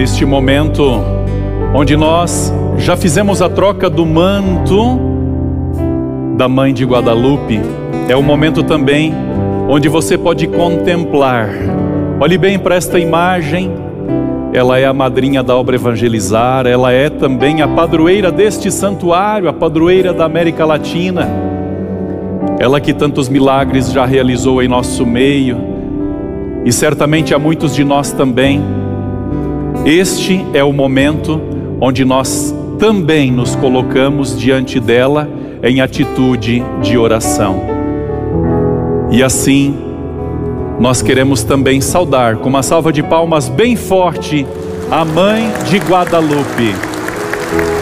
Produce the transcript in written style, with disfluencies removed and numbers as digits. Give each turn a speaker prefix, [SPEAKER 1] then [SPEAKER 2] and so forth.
[SPEAKER 1] neste momento onde nós já fizemos a troca do manto da Mãe de Guadalupe, é o momento também onde você pode contemplar. Olhe bem para esta imagem. Ela é a madrinha da obra Evangelizar, ela é também a padroeira deste santuário, a padroeira da América Latina. Ela que tantos milagres já realizou em nosso meio, e certamente a muitos de nós também. Este é o momento onde nós também nos colocamos diante dela em atitude de oração. E assim, nós queremos também saudar com uma salva de palmas bem forte a Mãe de Guadalupe.